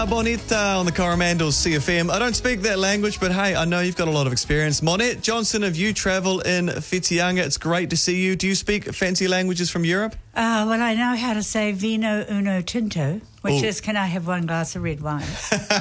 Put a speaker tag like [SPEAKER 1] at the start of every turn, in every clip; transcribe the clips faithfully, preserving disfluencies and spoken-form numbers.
[SPEAKER 1] Bonita on the Coromandel C F M. I don't speak that language, but hey, I know you've got a lot of experience. Monette Johnson of You Travel in Whitianga. It's great to see you. Do you speak fancy languages from Europe?
[SPEAKER 2] Uh, well, I know how to say vino uno tinto, which
[SPEAKER 1] Ooh.
[SPEAKER 2] is, can I have one glass of red wine?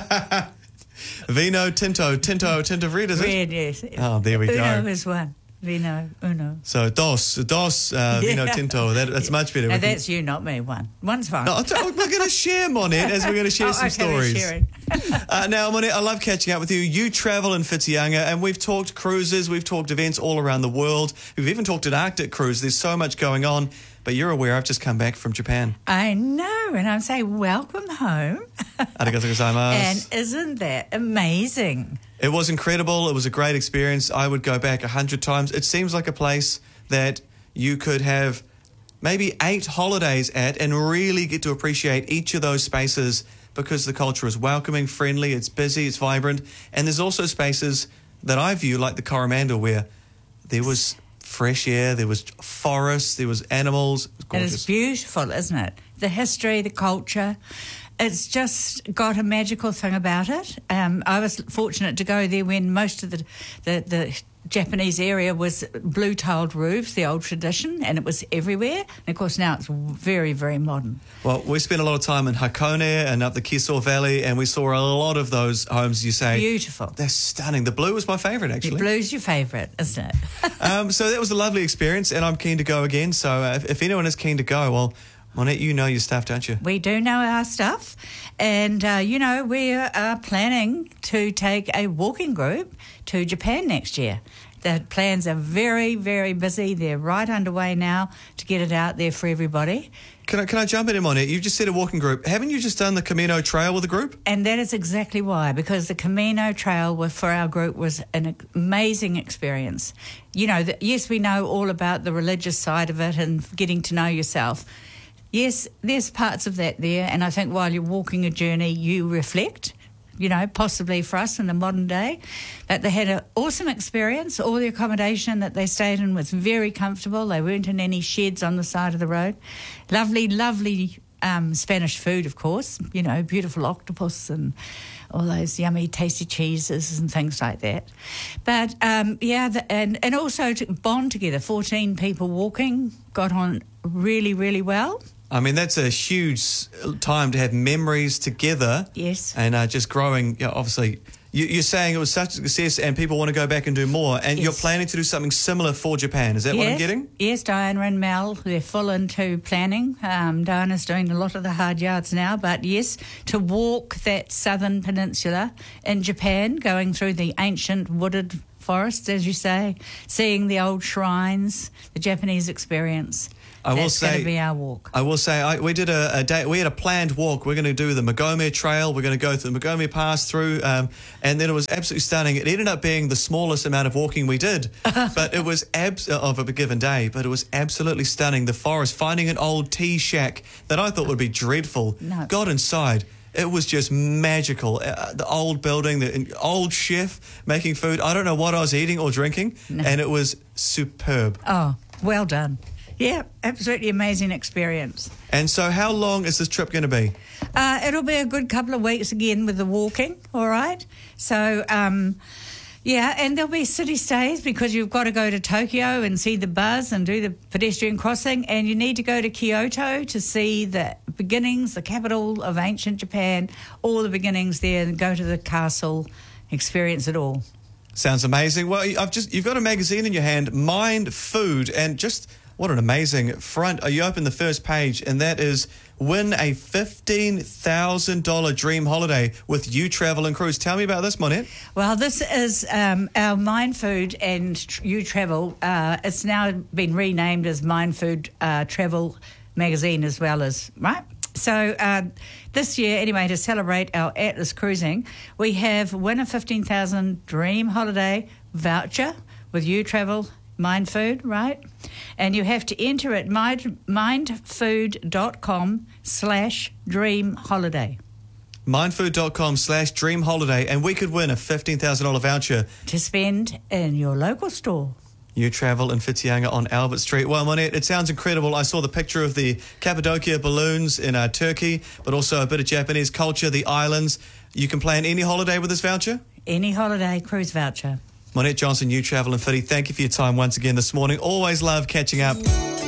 [SPEAKER 1] Vino tinto, tinto, tinto of red, is
[SPEAKER 2] Red,
[SPEAKER 1] it?
[SPEAKER 2] yes.
[SPEAKER 1] Oh, there we go.
[SPEAKER 2] Uno is one. Vino uno.
[SPEAKER 1] So dos, dos, uh, vino
[SPEAKER 2] Yeah.
[SPEAKER 1] tinto. That, that's much better.
[SPEAKER 2] Now,
[SPEAKER 1] We can-
[SPEAKER 2] that's you, not me. One. One's fine.
[SPEAKER 1] No, I'll tell- we're going to share, Monette, as we're going to share
[SPEAKER 2] Oh,
[SPEAKER 1] some
[SPEAKER 2] okay, we're
[SPEAKER 1] stories.
[SPEAKER 2] sharing.
[SPEAKER 1] uh, now, Monette, I love catching up with you. You travel in Whitianga, and we've talked cruises, we've talked events all around the world. We've even talked an Arctic cruise. There's so much going on. But you're aware I've just come back from Japan.
[SPEAKER 2] I know, and I'm saying welcome home.
[SPEAKER 1] Arigatou gozaimasu.
[SPEAKER 2] And isn't that amazing?
[SPEAKER 1] It was incredible. It was a great experience. I would go back a hundred times. It seems like a place that you could have maybe eight holidays at and really get to appreciate each of those spaces because the culture is welcoming, friendly, it's busy, it's vibrant. And there's also spaces that I view like the Coromandel where there was fresh air, there was forests, there was animals. It was
[SPEAKER 2] It
[SPEAKER 1] gorgeous.
[SPEAKER 2] is beautiful, isn't it? The history, the culture. It's just got a magical thing about it. Um, I was fortunate to go there when most of the, the, the Japanese area was blue-tiled roofs, the old tradition, and it was everywhere. And, of course, now it's very, very modern.
[SPEAKER 1] Well, we spent a lot of time in Hakone and up the Kiso Valley, and we saw a lot of those homes, you say.
[SPEAKER 2] Beautiful.
[SPEAKER 1] They're stunning. The blue was my favourite, actually.
[SPEAKER 2] The blue's your favourite, isn't it?
[SPEAKER 1] um, so that was a lovely experience, and I'm keen to go again. So uh, if, if anyone is keen to go, well, Monette, you know your stuff, don't you?
[SPEAKER 2] We do know our stuff. And, uh, you know, we are planning to take a walking group to Japan next year. The plans are very, very busy. They're right underway now to get it out there for everybody.
[SPEAKER 1] Can I, can I jump in, Monette? You've just said a walking group. Haven't you just done the Camino Trail with a group?
[SPEAKER 2] And that is exactly why, because the Camino Trail was, for our group was an amazing experience. You know, the, yes, we know all about the religious side of it and getting to know yourself. Yes, there's parts of that there, and I think while you're walking a journey, you reflect, you know, possibly for us in the modern day. But they had an awesome experience. All the accommodation that they stayed in was very comfortable. They weren't in any sheds on the side of the road. Lovely, lovely um, Spanish food, of course, you know, beautiful octopus and all those yummy, tasty cheeses and things like that. But, um, yeah, the, and, and also to bond together, fourteen people walking, got on really, really well.
[SPEAKER 1] I mean, that's a huge time to have memories together.
[SPEAKER 2] Yes.
[SPEAKER 1] And uh, just growing, you know, obviously, you, you're saying it was such a success and people want to go back and do more. And
[SPEAKER 2] Yes.
[SPEAKER 1] you're planning to do something similar for Japan. Is that what I'm
[SPEAKER 2] Yes,
[SPEAKER 1] getting?
[SPEAKER 2] yes, Diana and Mel, they're full into planning. Um, Diana's doing a lot of the hard yards now, but yes, to walk that southern peninsula in Japan, going through the ancient wooded forests, as you say, seeing the old shrines, the Japanese experience.
[SPEAKER 1] I will
[SPEAKER 2] That's
[SPEAKER 1] say,
[SPEAKER 2] going to be our walk.
[SPEAKER 1] I will say, I, we did a, a day. We had a planned walk. We're going to do the Magome Trail. We're going to go through the Magome Pass through, um, and then it was absolutely stunning. It ended up being the smallest amount of walking we did, but it was abs- of a given day. But it was absolutely stunning. The forest, finding an old tea shack that I thought would be dreadful.
[SPEAKER 2] No.
[SPEAKER 1] Got inside. It was just magical. Uh, the old building, the old chef making food. I don't know what I was eating or drinking,
[SPEAKER 2] No.
[SPEAKER 1] and it was superb.
[SPEAKER 2] Oh, well done. Yeah, absolutely amazing experience.
[SPEAKER 1] And so how long is this trip going to be?
[SPEAKER 2] Uh, it'll be a good couple of weeks again with the walking, all right? So, um, yeah, and there'll be city stays because you've got to go to Tokyo and see the buzz and do the pedestrian crossing, and you need to go to Kyoto to see the beginnings, the capital of ancient Japan, all the beginnings there, and go to the castle, experience it all.
[SPEAKER 1] Sounds amazing. Well, I've just you've got a magazine in your hand, Mind Food, and just what an amazing front. You open the first page, and that is win a fifteen thousand dollars dream holiday with You Travel and Cruise. Tell me about this, Monette.
[SPEAKER 2] Well, this is um, our Mind Food and tr- You Travel. Uh, it's now been renamed as Mind Food uh, Travel Magazine as well as, right? So uh, this year, anyway, to celebrate our Atlas cruising, we have win a fifteen thousand dollars dream holiday voucher with You Travel Mind Food, right? And you have to enter at mind, mindfood.com slash dream holiday.
[SPEAKER 1] mindfood.com slash dream holiday, and we could win a fifteen thousand dollars voucher
[SPEAKER 2] To spend in your local store.
[SPEAKER 1] You Travel in Whitianga on Albert Street. Well, Monette, it sounds incredible. I saw the picture of the Cappadocia balloons in uh, Turkey, but also a bit of Japanese culture, the islands. You can plan any holiday with this voucher?
[SPEAKER 2] Any holiday cruise voucher.
[SPEAKER 1] Monette Johnson, You Travel in Whiti, thank you for your time once again this morning. Always love catching up.